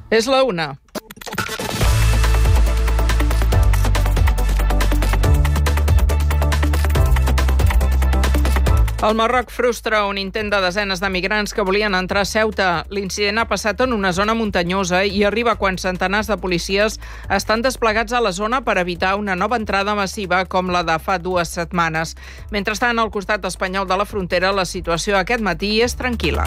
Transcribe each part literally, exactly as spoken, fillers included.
És la una. El Marroc frustra un intent de desenes de migrants que volien entrar a Ceuta. L'incident ha passat en una zona muntanyosa i arriba quan centenars de policies estan desplegats a la zona per evitar una nova entrada massiva com la de fa dues setmanes. Mentrestant, al costat espanyol de la frontera, la situació aquest matí és tranquil·la.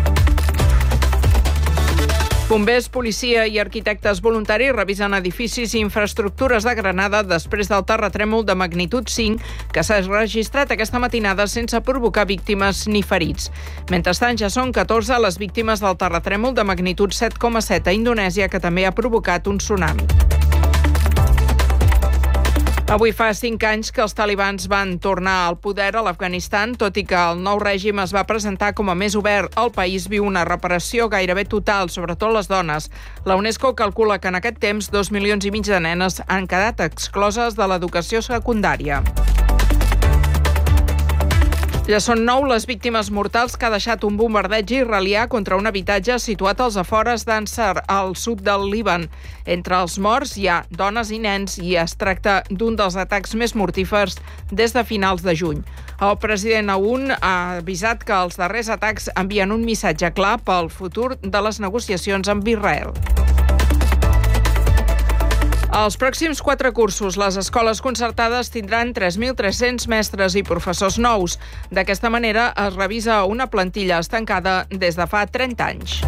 Bombers, policia i arquitectes voluntaris revisen edificis i infraestructures de Granada després del terratrèmol de magnitud cinc que s'ha registrat aquesta matinada sense provocar víctimes ni ferits. Mentrestant, ja són catorze les víctimes del terratrèmol de magnitud set coma set a Indonèsia, que també ha provocat un tsunami. Avui fa cinc anys que els talibans van tornar al poder a l'Afganistan, tot i que el nou règim es va presentar com a més obert. El país viu una reparació gairebé total, sobretot les dones. La UNESCO calcula que en aquest temps dos milions i mig de nenes han quedat excloses de l'educació secundària. Ja són nou les víctimes mortals que ha deixat un bombardeig israelià contra un habitatge situat als afores d'Ansar, al sud del Líban. Entre els morts hi ha dones i nens i es tracta d'un dels atacs més mortífers des de finals de juny. El president Aoun ha avisat que els darrers atacs envien un missatge clar pel futur de les negociacions amb Israel. Els pròxims quatre cursos, les escoles concertades tindran tres mil tres-cents mestres i professors nous. D'aquesta manera es revisa una plantilla estancada des de fa trenta anys.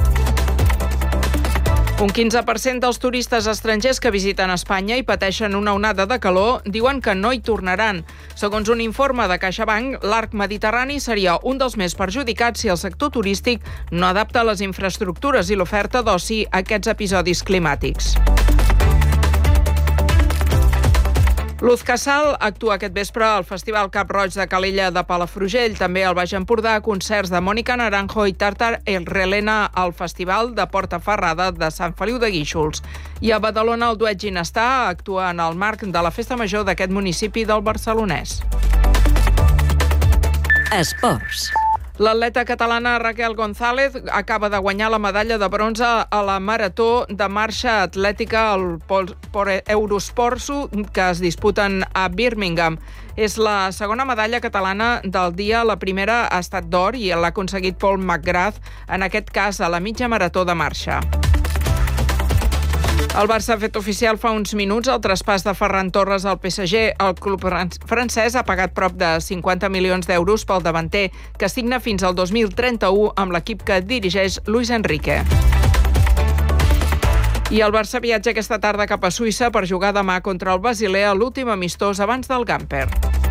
Un quinze per cent dels turistes estrangers que visiten Espanya i pateixen una onada de calor diuen que no hi tornaran. Segons un informe de CaixaBank, l'arc mediterrani seria un dels més perjudicats si el sector turístic no adapta les infraestructures i l'oferta d'oci a aquests episodis climàtics. Luz Casal actua aquest vespre al Festival Cap Roig de Calella de Palafrugell. També al Baix Empordà, concerts de Mònica Naranjo i Tartar El Relena al Festival de Portaferrada de Sant Feliu de Guíxols. I a Badalona, el duet Ginestar actua en el marc de la Festa Major d'aquest municipi del Barcelonès. Esports. L'atleta catalana Raquel González acaba de guanyar la medalla de bronze a la marató de marxa atlètica al Eurosportsu que es disputen a Birmingham. És la segona medalla catalana del dia. La primera ha estat d'or i l'ha aconseguit Paul McGrath, en aquest cas a la mitja marató de marxa. El Barça ha fet oficial fa uns minuts el traspàs de Ferran Torres al P S G. El club francès ha pagat prop de cinquanta milions d'euros pel davanter, que signa fins al dos mil trenta-u amb l'equip que dirigeix Luis Enrique. I el Barça viatja aquesta tarda cap a Suïssa per jugar demà contra el Basilea, l'últim amistós abans del Gamper.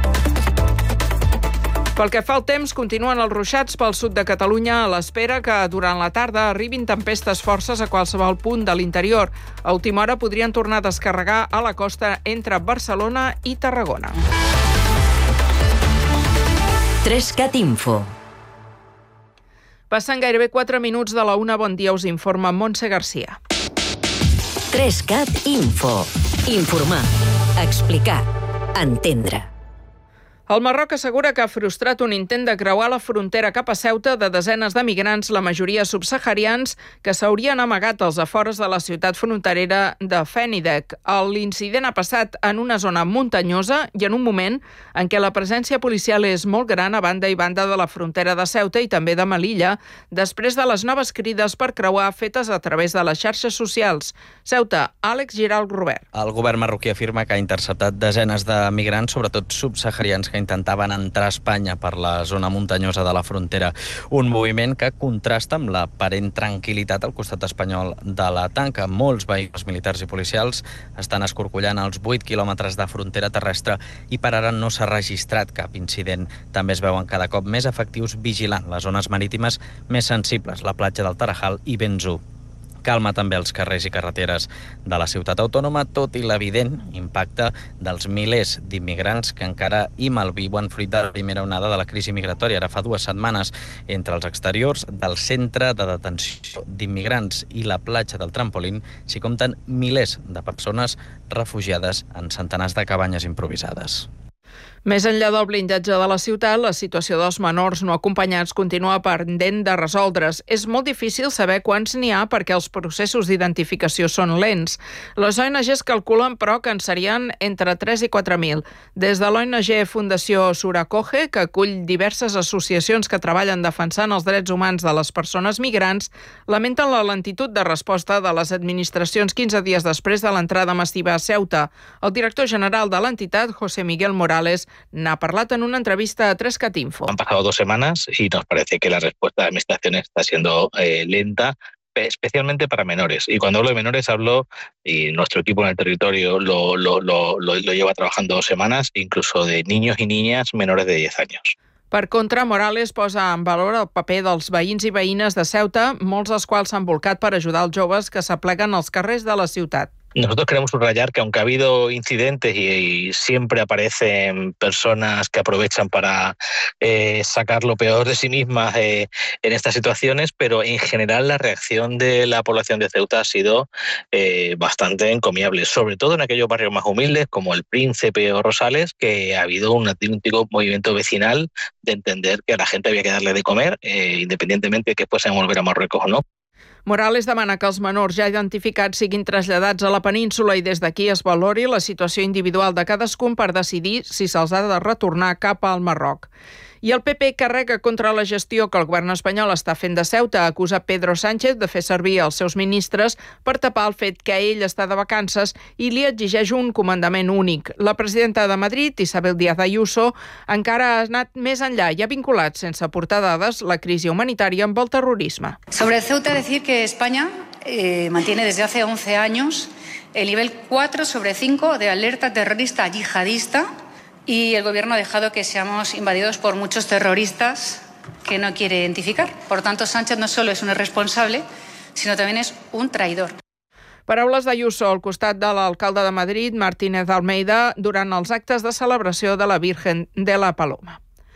Pel que fa al temps, continuen els ruixats pel sud de Catalunya a l'espera que durant la tarda arribin tempestes forces a qualsevol punt de l'interior. A última hora podrien tornar a descarregar a la costa entre Barcelona i Tarragona. Trescat Info. Passen gairebé quatre minuts de la una. Bon dia, us informa Montse Garcia. Trescat Info. Informar, explicar, entendre. El Marroc assegura que ha frustrat un intent de creuar la frontera cap a Ceuta de desenes de migrants, la majoria subsaharians, que s'haurien amagat als afores de la ciutat fronterera de Fenidek. L'incident ha passat en una zona muntanyosa i en un moment en què la presència policial és molt gran a banda i banda de la frontera de Ceuta i també de Melilla, després de les noves crides per creuar fetes a través de les xarxes socials. Ceuta, Àlex Giralt Robert. El govern marroquí afirma que ha interceptat desenes de migrants, sobretot subsaharians, que intentaven entrar a Espanya per la zona muntanyosa de la frontera. Un moviment que contrasta amb l'aparent tranquil·litat al costat espanyol de la tanca. Molts vehicles militars i policials estan escorcollant els vuit quilòmetres de frontera terrestre i per ara no s'ha registrat cap incident. També es veuen cada cop més efectius vigilant les zones marítimes més sensibles, la platja del Tarajal i Benzú. Calma també els carrers i carreteres de la ciutat autònoma, tot i l'evident impacte dels milers d'immigrants que encara hi malviuen fruit de la primera onada de la crisi migratòria, ara fa dues setmanes. Entre els exteriors del centre de detenció d'immigrants i la platja del Trampolín s'hi compten milers de persones refugiades en centenars de cabanyes improvisades. Més enllà del blindatge de la ciutat, la situació dels menors no acompanyats continua pendent de resoldre's. És molt difícil saber quants n'hi ha perquè els processos d'identificació són lents. Les O N Ges calculen, però, que en serien entre tres i quatre mil. Des de l'O N G Fundació Suracoge, que acull diverses associacions que treballen defensant els drets humans de les persones migrants, lamenten la lentitud de resposta de les administracions quinze dies després de l'entrada massiva a Ceuta. El director general de l'entitat, José Miguel Morales, n'ha parlat en una entrevista a tres cat info. Han pasado dos semanas y nos parece que la respuesta de la administración está siendo eh, lenta, especialmente para menores. Y cuando hablo de menores hablo, y nuestro equipo en el territorio lo, lo, lo, lo, lo lleva trabajando dos semanas, incluso de niños y niñas menores de diez años. Per contra, Morales posa en valor el paper dels veïns i veïnes de Ceuta, molts dels quals s'han volcat per ajudar els joves que s'apleguen als carrers de la ciutat. Nosotros queremos subrayar que aunque ha habido incidentes y, y siempre aparecen personas que aprovechan para eh, sacar lo peor de sí mismas eh, en estas situaciones, pero en general la reacción de la población de Ceuta ha sido eh, bastante encomiable, sobre todo en aquellos barrios más humildes como el Príncipe o Rosales, que ha habido un auténtico movimiento vecinal de entender que a la gente había que darle de comer, eh, independientemente de que fuesen a volver a Marruecos o no. Morales demana que els menors ja identificats siguin traslladats a la península i des d'aquí es valori la situació individual de cadascun per decidir si se'ls ha de retornar cap al Marroc. I el P P carrega contra la gestió que el govern espanyol està fent de Ceuta. Acusa Pedro Sánchez de fer servir els seus ministres per tapar el fet que ell està de vacances i li exigeix un comandament únic. La presidenta de Madrid, Isabel Díaz Ayuso, encara ha anat més enllà i ha vinculat, sense aportar dades, la crisi humanitària amb el terrorisme. Sobre Ceuta, decir que España eh, mantiene desde hace once años el nivel cuatro sobre cinco de alerta terrorista yihadista. Y el Gobierno ha dejado que seamos invadidos por muchos terroristas que no quiere identificar. Por tanto, Sánchez no solo es un irresponsable, sino también es un traidor. Paraules d'Ayuso al costat de l'alcalde de Madrid, Martínez Almeida, durant els actes de celebració de la Virgen de la Paloma.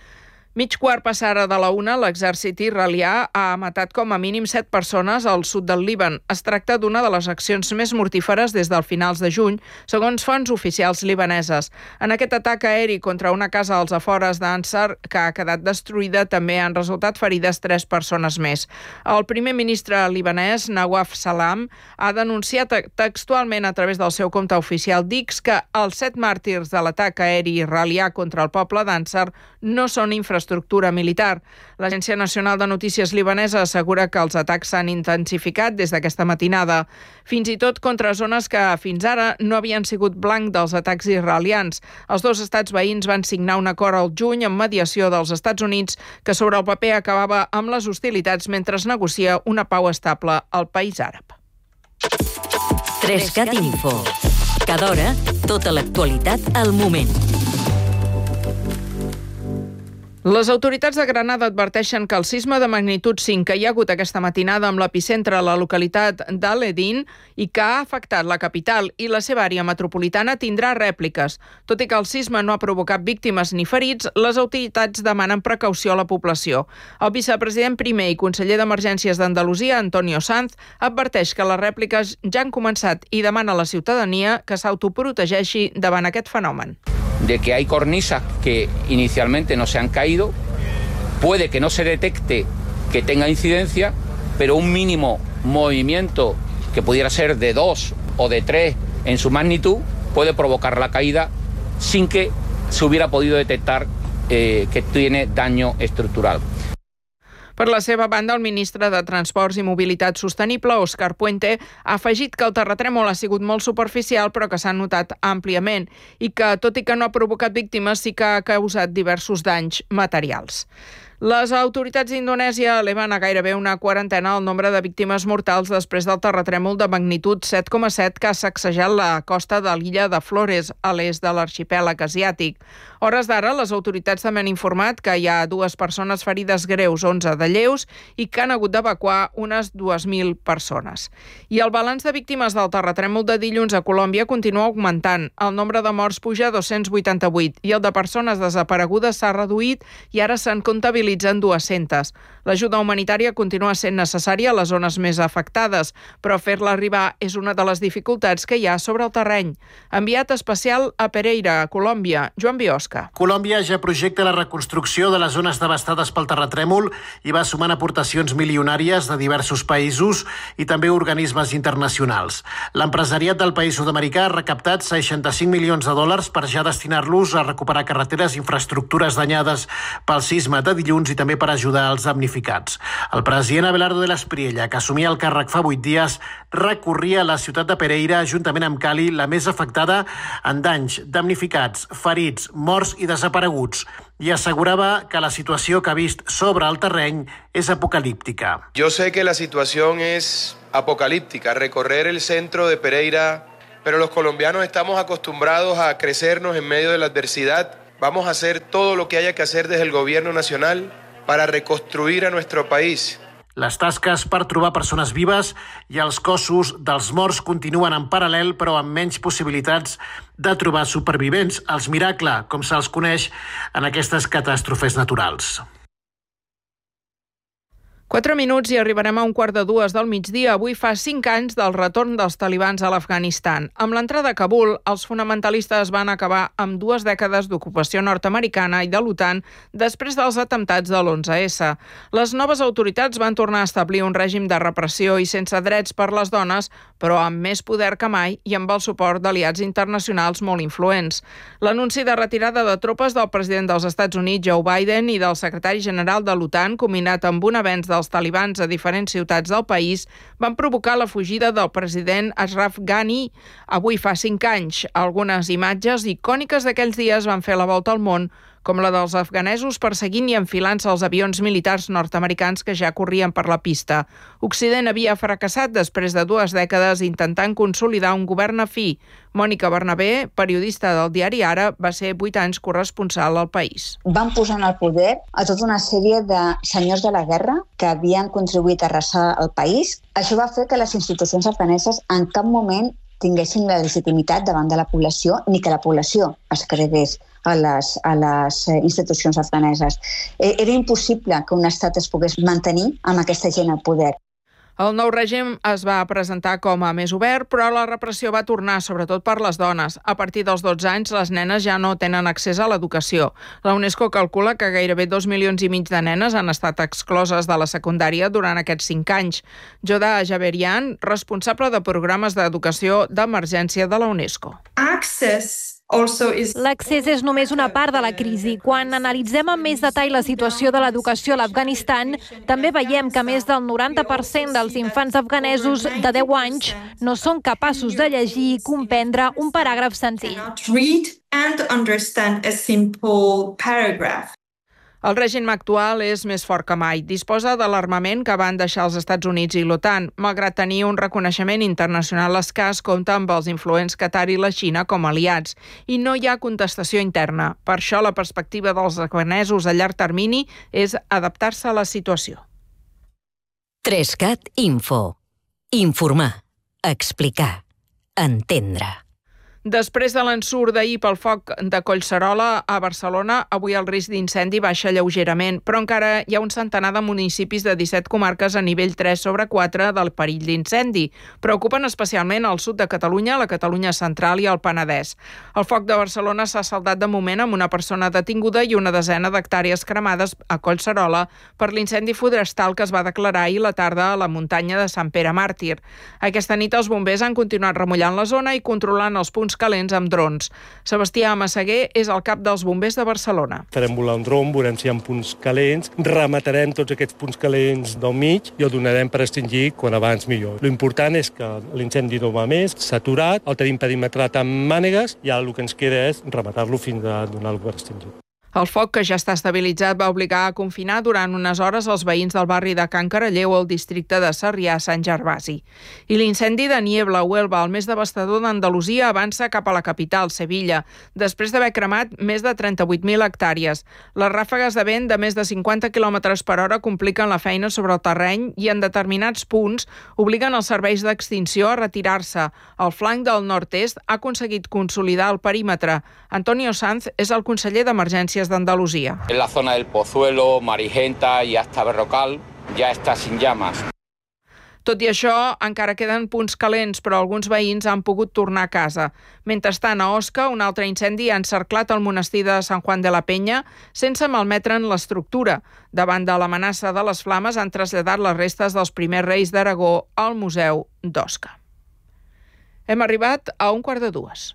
Mig quart passada de la una, l'exèrcit israelià ha matat com a mínim set persones al sud del Líban. Es tracta d'una de les accions més mortíferes des del finals de juny, segons fonts oficials libaneses. En aquest atac aeri contra una casa als afores d'Ansar, que ha quedat destruïda, també han resultat ferides tres persones més. El primer ministre libanès, Nawaf Salam, ha denunciat textualment a través del seu compte oficial X que els set màrtirs de l'atac aeri israelià contra el poble d'Ansar no són infraestructura militar. L'Agència Nacional de Notícies libanesa assegura que els atacs s'han intensificat des d'aquesta matinada, fins i tot contra zones que fins ara no havien sigut blanc dels atacs israelians. Els dos estats veïns van signar un acord al juny amb mediació dels Estats Units que sobre el paper acabava amb les hostilitats mentre es negocia una pau estable al país àrab. tres cat info. Cada hora, tota l'actualitat al moment. Les autoritats de Granada adverteixen que el sisme de magnitud cinc que hi ha hagut aquesta matinada amb l'epicentre a la localitat d'Al-Edin i que ha afectat la capital i la seva àrea metropolitana tindrà rèpliques. Tot i que el sisme no ha provocat víctimes ni ferits, les autoritats demanen precaució a la població. El vicepresident primer i conseller d'Emergències d'Andalusia, Antonio Sanz, adverteix que les rèpliques ja han començat i demana a la ciutadania que s'autoprotegeixi davant aquest fenomen. De que hay cornisas que inicialmente no se han caído, puede que no se detecte que tenga incidencia, pero un mínimo movimiento que pudiera ser de dos o de tres en su magnitud puede provocar la caída sin que se hubiera podido detectar eh, que tiene daño estructural. Per la seva banda, el ministre de Transports i Mobilitat Sostenible, Òscar Puente, ha afegit que el terratrèmol ha sigut molt superficial però que s'ha notat àmpliament i que, tot i que no ha provocat víctimes, sí que ha causat diversos danys materials. Les autoritats d'Indonèsia eleven a gairebé una quarantena el nombre de víctimes mortals després del terratrèmol de magnitud set coma set que ha sacsejat la costa de l'illa de Flores, a l'est de l'arxipèlag asiàtic. A hores d'ara, les autoritats també han informat que hi ha dues persones ferides greus, onze de lleus, i que han hagut d'evacuar unes dues mil persones. I el balanç de víctimes del terratrèmol de dilluns a Colòmbia continua augmentant. El nombre de morts puja a dos-cents vuitanta-vuit i el de persones desaparegudes s'ha reduït i ara s'han comptabilitzat utilitzen dues-centes. L'ajuda humanitària continua sent necessària a les zones més afectades, però fer-la arribar és una de les dificultats que hi ha sobre el terreny. Enviat especial a Pereira, a Colòmbia, Joan Biosca. Colòmbia ja projecta la reconstrucció de les zones devastades pel terratrèmol i va sumant aportacions milionàries de diversos països i també organismes internacionals. L'empresariat del país sud-americà ha recaptat seixanta-cinc milions de dòlars per ja destinar-los a recuperar carreteres i infraestructures danyades pel sisme de dilluns i també per ajudar als damnificats. El president Abelardo de la Espriella, que assumia el càrrec fa vuit dies, recorria a la ciutat de Pereira, juntament amb Cali, la més afectada en danys, damnificats, ferits, morts i desapareguts, i assegurava que la situació que ha vist sobre el terreny és apocalíptica. Yo sé que la situación es apocalíptica, recorrer el centro de Pereira, pero los colombianos estamos acostumbrados a crecernos en medio de la adversidad. Vamos a hacer todo lo que haya que hacer desde el gobierno nacional para reconstruir a nuestro país. Les tasques per trobar persones vives i els cossos dels morts continuen en paral·lel, però amb menys possibilitats de trobar supervivents, els miracles, com se'ls coneix en aquestes catàstrofes naturals. Quatre minuts i arribarem a un quart de dues del migdia. Avui fa cinc anys del retorn dels talibans a l'Afganistan. Amb l'entrada a Kabul, els fonamentalistes van acabar amb dues dècades d'ocupació nord-americana i de l'OTAN després dels atemptats de l'onze esse. Les noves autoritats van tornar a establir un règim de repressió i sense drets per les dones, però amb més poder que mai i amb el suport d'aliats internacionals molt influents. L'anunci de retirada de tropes del president dels Estats Units, Joe Biden, i del secretari general de l'OTAN, combinat amb un avenç dels talibans a diferents ciutats del país, van provocar la fugida del president Ashraf Ghani avui fa cinc anys. Algunes imatges icòniques d'aquells dies van fer la volta al món, com la dels afganesos perseguint i enfilant-se els avions militars nord-americans que ja corrien per la pista. Occident havia fracassat després de dues dècades intentant consolidar un govern afí. Mònica Bernabé, periodista del diari Ara, va ser vuit anys corresponsal al país. Van posar en el poder a tota una sèrie de senyors de la guerra que havien contribuït a arrasar el país. Això va fer que les institucions afganeses en cap moment tinguessin la legitimitat davant de la població ni que la població es cregués a les, a les institucions afganeses. Era impossible que un estat es pogués mantenir amb aquesta gent al poder. El nou règim es va presentar com a més obert, però la repressió va tornar, sobretot per les dones. A partir dels dotze anys, les nenes ja no tenen accés a l'educació. La UNESCO calcula que gairebé dos milions i mig de nenes han estat excloses de la secundària durant aquests cinc anys. Joda Javerian, responsable de programes d'educació d'emergència de la UNESCO. Access L'accés és només una part de la crisi. Quan analitzem amb més detall la situació de l'educació a l'Afganistan, també veiem que més del noranta per cent dels infants afganesos de deu anys no són capaços de llegir i comprendre un paràgraf senzill. El règim actual és més fort que mai. Disposa de l'armament que van deixar els Estats Units i l'OTAN. Malgrat tenir un reconeixement internacional escàs, compta amb els influents Qatar i la Xina com a aliats. I no hi ha contestació interna. Per això la perspectiva dels afganesos a llarg termini és adaptar-se a la situació. Trescat Info. Informar. Explicar. Entendre. Després de l'ensurt d'ahir pel foc de Collserola a Barcelona, avui el risc d'incendi baixa lleugerament, però encara hi ha un centenar de municipis de disset comarques a nivell tres sobre quatre del perill d'incendi. Preocupen especialment el sud de Catalunya, la Catalunya central i el Penedès. El foc de Barcelona s'ha saldat de moment amb una persona detinguda i una desena d'hectàrees cremades a Collserola per l'incendi forestal que es va declarar ahir la tarda a la muntanya de Sant Pere Màrtir. Aquesta nit els bombers han continuat remullant la zona i controlant els punts calents amb drons. Sebastià Massaguer és el cap dels bombers de Barcelona. Farem volar un dron, veurem si hi ha punts calents, rematarem tots aquests punts calents del mig i el donarem per extingir quan abans millor. L'important és que l'incendi no va més, s'ha aturat, el tenim perimetrat amb mànegues i ara el que ens queda és rematar-lo fins a donar-lo per extingir. El foc, que ja està estabilitzat, va obligar a confinar durant unes hores els veïns del barri de Can Caralleu al districte de Sarrià, Sant Gervasi. I l'incendi de Niebla, Huelva, el més devastador d'Andalusia, avança cap a la capital, Sevilla, després d'haver cremat més de trenta-vuit mil hectàrees. Les ràfegues de vent de més de cinquanta quilòmetres per hora compliquen la feina sobre el terreny i en determinats punts obliguen els serveis d'extinció a retirar-se. El flanc del nord-est ha aconseguit consolidar el perímetre. Antonio Sanz és el conseller d'Emergències províncias de Andalucía. En la zona del Pozuelo, Marigenta y hasta Berrocal ya está sin llamas. Tot i això, encara queden punts calents, però alguns veïns han pogut tornar a casa. Mentrestant, a Osca, un altre incendi ha encerclat el monestir de Sant Juan de la Peña sense malmetre'n l'estructura. Davant de l'amenaça de les flames, han traslladat les restes dels primers reis d'Aragó al Museu d'Osca. Hem arribat a un quart de dues.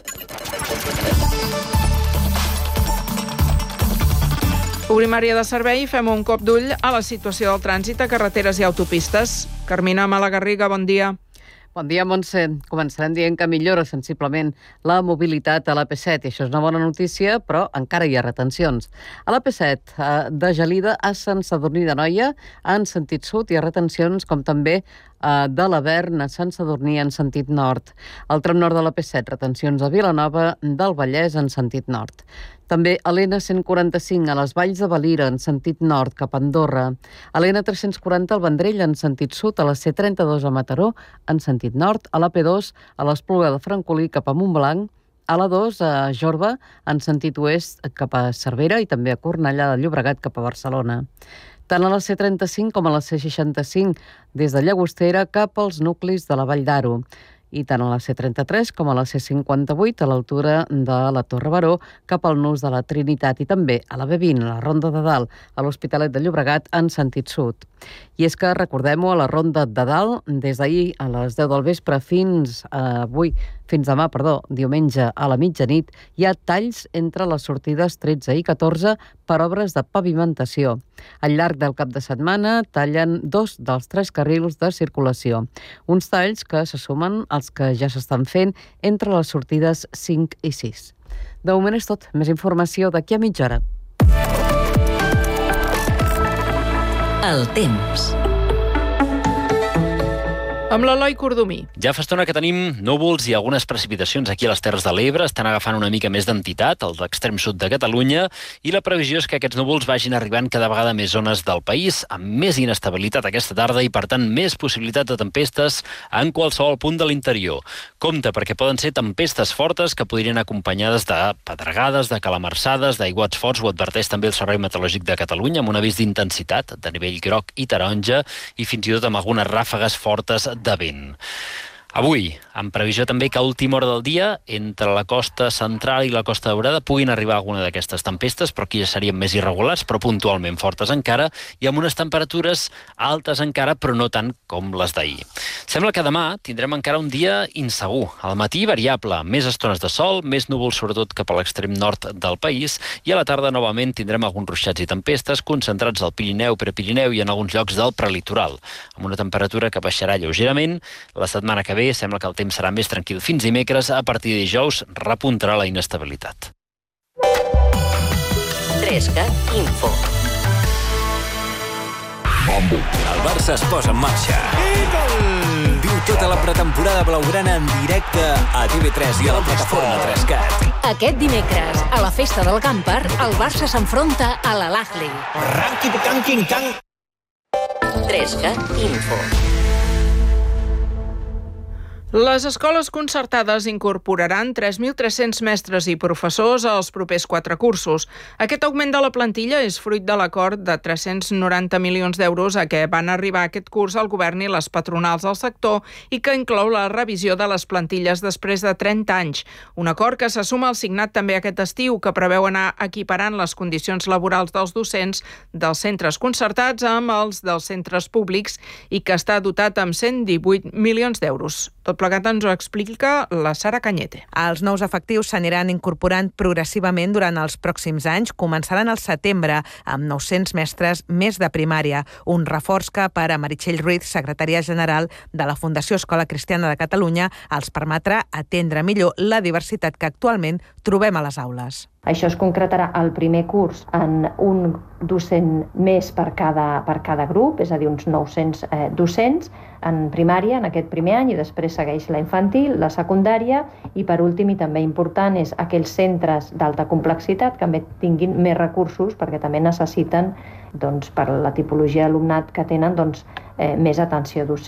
Obrim àrea de servei i fem un cop d'ull a la situació del trànsit a carreteres i autopistes. Carmina Malagarriga, bon dia. Bon dia, Montse. Començarem dient que millora sensiblement la mobilitat a l'A P set. I això és una bona notícia, però encara hi ha retencions. A l'A P set, de Gelida a Sant Sadurní d'Anoia, en sentit sud, hi ha retencions, com també de l'Avern a Sant Sadurní en sentit nord. Al tram nord de l'A P set, retencions a Vilanova del Vallès en sentit nord. També a l'N cent quaranta-cinc a les Valls de Valira en sentit nord cap a Andorra. A l'N tres-cents quaranta al Vendrell en sentit sud, a la C trenta-dos a Mataró en sentit nord, a la P dos a l'Espluga de Francolí cap a Montblanc, a la dos a Jorba en sentit oest cap a Cervera i també a Cornellà de Llobregat cap a Barcelona. Tant a la C trenta-cinc com a la C seixanta-cinc des de Llagostera cap als nuclis de la Vall d'Aro. I tant a la C trenta-tres com a la C cinquanta-vuit a l'altura de la Torre Baró cap al nus de la Trinitat i també a la B vint, a la Ronda de Dalt, a l'Hospitalet de Llobregat en sentit sud. I és que, recordem-ho, a la Ronda de Dalt, des d'ahir a les deu del vespre fins a avui, fins demà, perdó, diumenge a la mitjanit, hi ha talls entre les sortides tretze i catorze per obres de pavimentació. Al llarg del cap de setmana tallen dos dels tres carrils de circulació. Uns talls que se sumen als que ja s'estan fent entre les sortides cinc i sis. De moment és tot. Més informació d'aquí a mitja hora. El temps. Amb l'Eloi Cordomí. Ja fa estona que tenim núvols i algunes precipitacions aquí a les Terres de l'Ebre. Estan agafant una mica més d'entitat, al d'extrem sud de Catalunya, i la previsió és que aquests núvols vagin arribant cada vegada a més zones del país, amb més inestabilitat aquesta tarda i, per tant, més possibilitat de tempestes en qualsevol punt de l'interior. Compte, perquè poden ser tempestes fortes que podrien acompanyades de pedregades, de calamarsades, d'aiguats forts. Ho adverteix també el Servei Meteorològic de Catalunya, amb un avís d'intensitat de nivell groc i taronja i fins i tot amb algunes ràfegues fortes de vent. Avui, amb previsió també que a última hora del dia, entre la costa central i la costa daurada, puguin arribar alguna d'aquestes tempestes, però aquí ja serien més irregulars, però puntualment fortes encara, i amb unes temperatures altes encara, però no tant com les d'ahir. Sembla que demà tindrem encara un dia insegur. Al matí variable, més estones de sol, més núvols sobretot cap a l'extrem nord del país, i a la tarda novament tindrem alguns ruixats i tempestes concentrats al Pirineu, Prepirineu i en alguns llocs del prelitoral, amb una temperatura que baixarà lleugerament. La setmana que ve sembla que el temps serà més tranquil fins dimecres. A partir de dijous repuntarà la inestabilitat. trescat Info. El Barça es posa en marxa. Viu tota la pretemporada blaugrana en directe a T V tres i a la plataforma trescat. Aquest dimecres, a la festa del Campar, el Barça s'enfronta a l'Al-Ahly. trescat Info. Les escoles concertades incorporaran tres mil tres-cents mestres i professors als propers quatre cursos. Aquest augment de la plantilla és fruit de l'acord de tres-cents noranta milions d'euros a què van arribar aquest curs el govern i les patronals del sector i que inclou la revisió de les plantilles després de trenta anys. Un acord que se suma al signat també aquest estiu, que preveu anar equiparant les condicions laborals dels docents dels centres concertats amb els dels centres públics i que està dotat amb cent divuit milions d'euros. Tot plegat ens ho explica la Sara Cañete. Els nous efectius s'aniran incorporant progressivament durant els pròxims anys. Començaran al setembre amb nou-cents mestres més de primària. Un reforç que per a Meritxell Ruiz, secretària general de la Fundació Escola Cristiana de Catalunya, els permetrà atendre millor la diversitat que actualment trobem a les aules. Això es concretarà al primer curs en un docent més per cada, per cada grup, és a dir, uns nou-cents eh, docents en primària en aquest primer any, i després segueix la infantil, la secundària, i per últim, i també important, és aquells centres d'alta complexitat que també tinguin més recursos perquè també necessiten, doncs, per la tipologia d'alumnat que tenen, doncs, eh, més atenció docent.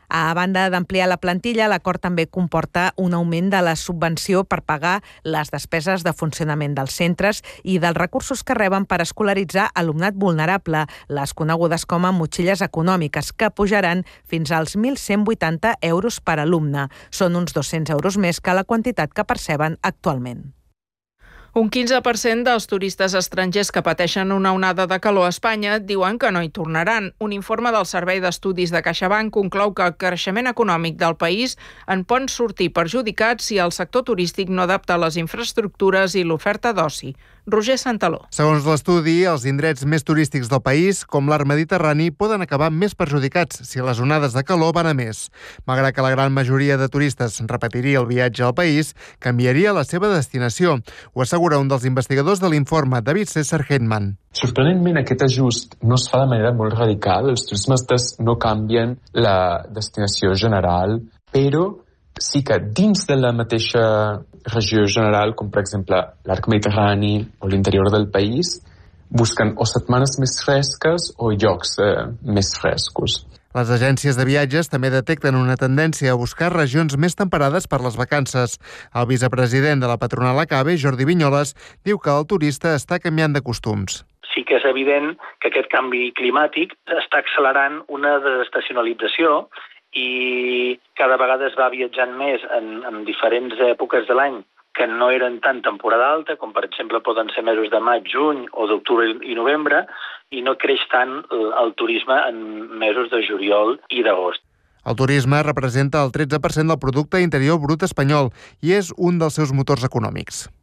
A banda d'ampliar la plantilla, l'acord també comporta un augment de la subvenció per pagar les despeses de funcionament dels centres i dels recursos que reben per escolaritzar alumnat vulnerable, les conegudes com a motxilles econòmiques, que pujaran fins als mil cent vuitanta euros per alumne. Són uns dos-cents euros més que la quantitat que perceben actualment. Un quinze per cent dels turistes estrangers que pateixen una onada de calor a Espanya diuen que no hi tornaran. Un informe del Servei d'Estudis de CaixaBank conclou que el creixement econòmic del país en pot sortir perjudicat si el sector turístic no adapta les infraestructures i l'oferta d'oci. Roger Santaló. Segons l'estudi, els indrets més turístics del país, com l'Arc Mediterrani, poden acabar més perjudicats si les onades de calor van a més. Malgrat que la gran majoria de turistes repetiria el viatge al país, canviaria la seva destinació. Ho assegura un dels investigadors de l'informe, David César Hetman. Sorprenentment, aquest ajust no es fa de manera molt radical. Els turismes no canvien la destinació general, però sí que dins de la mateixa regió general, com per exemple l'Arc Mediterrani o l'interior del país, busquen o setmanes més fresques o llocs eh, més frescos. Les agències de viatges també detecten una tendència a buscar regions més temperades per les vacances. El vicepresident de la patronal ACABE, Jordi Vinyoles, diu que el turista està canviant de costums. Sí que és evident que aquest canvi climàtic està accelerant una desestacionalització i cada vegada es va viatjant més en, en diferents èpoques de l'any que no eren tan temporada alta, com per exemple poden ser mesos de maig, juny o d'octubre i novembre, i no creix tant el, el turisme en mesos de juliol i d'agost. El turisme representa el tretze per cent del producte interior brut espanyol i és un dels seus motors econòmics.